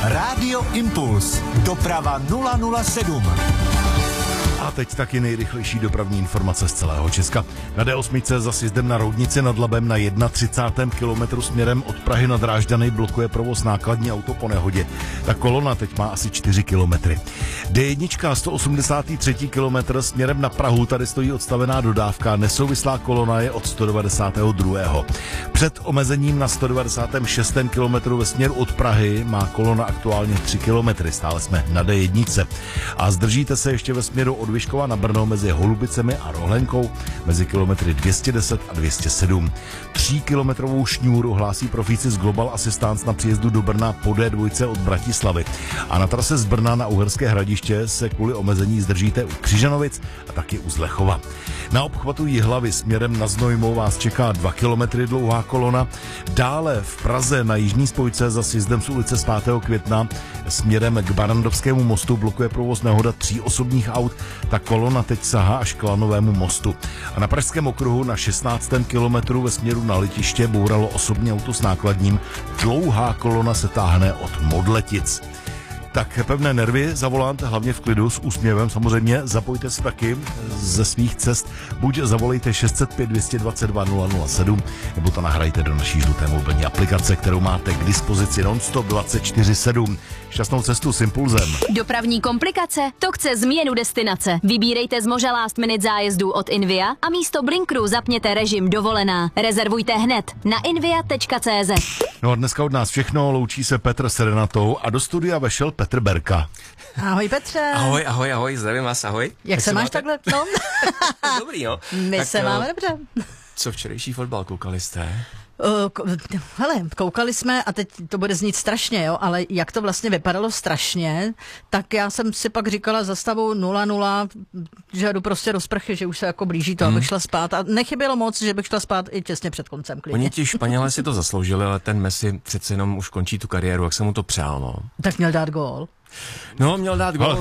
Rádio Impuls. Doprava 007. A teď taky nejrychlejší dopravní informace z celého Česka. Na D8 za sjezdem na Roudnici nad Labem na 31. kilometru směrem od Prahy na Drážďany blokuje provoz nákladní auto po nehodě. Ta kolona teď má asi 4 kilometry. D1 183. kilometr směrem na Prahu, tady stojí odstavená dodávka, nesouvislá kolona je od 192. Před omezením na 196. kilometru ve směru od Prahy má kolona aktuálně 3 kilometry, stále jsme na D1. A zdržíte se ještě ve směru od Vyškova na Brno mezi Holubicemi a Rohlenkou mezi kilometry 210 a 207. 3kilometrovou šňůru hlásí profíci z Global Assistance na příjezdu do Brna po D2 od Bratislavy. A na trase z Brna na Uherské Hradiště se kvůli omezení zdržíte u Křižanovic a taky u Zlechova. Na obchvatu Jihlavy směrem na Znojmo vás čeká 2 kilometry dlouhá kolona. Dále v Praze na jižní spojce za sjezdem z ulice 5. května směrem k Barandovskému mostu blokuje provoz nehoda 3 osobních aut. Ta kolona teď sahá až k Lanovému mostu. A na Pražském okruhu na 16. kilometru ve směru na letiště bouralo osobní auto s nákladním. Dlouhá kolona se táhne od Modletic. Tak pevné nervy za volant, hlavně v klidu, s úsměvem samozřejmě. Zapojte se taky ze svých cest. Buď zavolejte 605 222 007, nebo to nahrajte do naší žluté mobilní aplikace, kterou máte k dispozici non-stop 24/7. Šťastnou cestu s Impulzem. Dopravní komplikace? To chce změnu destinace. Vybírejte z moře last minute zájezdů od Invia a místo Blinkru zapněte režim dovolená. Rezervujte hned na invia.cz. No a dneska od nás všechno, loučí se Petr s Renatou a do studia vešel Petr Berka. Ahoj Petře. Ahoj, zdravím vás, ahoj. Jak se máš takhle? No? Dobrý, no. My tak, se máme dobře. Co včerejší fotbal, koukali jste? Hele, koukali jsme a teď to bude znít strašně, jo, ale jak to vlastně vypadalo strašně, tak já jsem si pak říkala za stavu 0-0, že jdu prostě do sprchy, že už se jako blíží to, abych šla spát a nechybělo moc, že bych šla spát i těsně před koncem klidně. Oni ti Španělé si to zasloužili, ale ten Messi přece jenom už končí tu kariéru, jak jsem mu to přál, no. Tak měl dát gól. No, měl dát gól.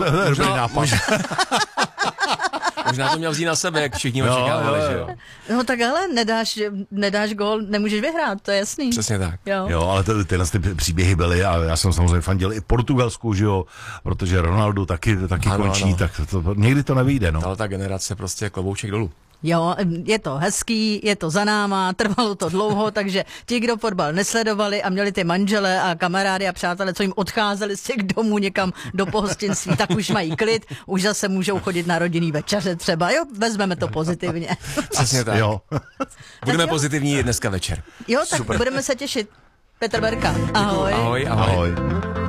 Možná to měl vzít na sebe, jak všichni očekávali, že jo. No tak ale nedáš gól, nemůžeš vyhrát, to je jasný. Přesně tak. Jo, ale tyhle příběhy byly a já jsem samozřejmě fandil i Portugalsku, že jo, protože Ronaldo taky končí, ano. Tak někdy to nevyjde, no. Ale ta generace prostě klobouček dolů. Jo, je to hezký, je to za náma, trvalo to dlouho, takže ti, kdo fotbal nesledovali a měli ty manžele a kamarády a přátelé, co jim odcházeli z těch domů někam do pohostinství, tak už mají klid, už zase můžou chodit na rodinný večeře třeba, jo, vezmeme to pozitivně. Přesně tak. Jo. Budeme pozitivní dneska večer. Jo, tak super. Budeme se těšit. Petr Berka, ahoj. Ahoj.